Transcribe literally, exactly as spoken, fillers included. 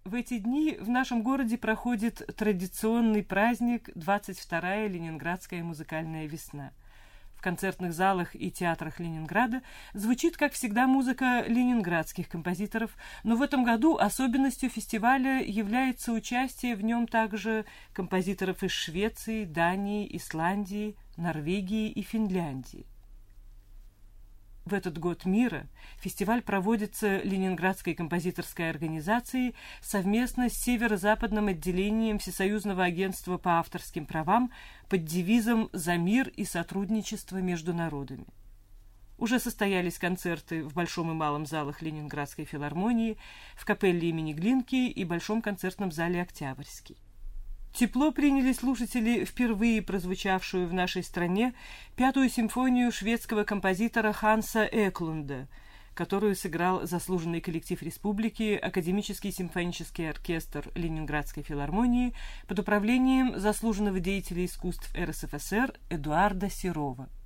В эти дни в нашем городе проходит традиционный праздник двадцать вторая Ленинградская музыкальная весна. В концертных залах и театрах Ленинграда звучит, как всегда, музыка ленинградских композиторов, но в этом году особенностью фестиваля является участие в нем также композиторов из Швеции, Дании, Исландии, Норвегии и Финляндии. В этот год мира фестиваль проводится Ленинградской композиторской организацией совместно с северо-западным отделением Всесоюзного агентства по авторским правам под девизом «За мир и сотрудничество между народами». Уже состоялись концерты в Большом и Малом залах Ленинградской филармонии, в капелле имени Глинки и Большом концертном зале «Октябрьский». Тепло приняли слушатели впервые прозвучавшую в нашей стране пятую симфонию шведского композитора Ханса Эклунда, которую сыграл заслуженный коллектив республики Академический симфонический оркестр Ленинградской филармонии под управлением заслуженного деятеля искусств эр эс эф эс эр Эдуарда Серова.